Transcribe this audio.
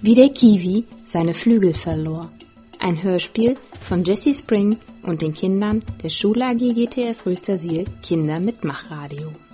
Wie der Kiwi seine Flügel verlor. Ein Hörspiel von Jessie Spring und den Kindern der Schul-AG GTS Röstersiel Kinder mit Machradio.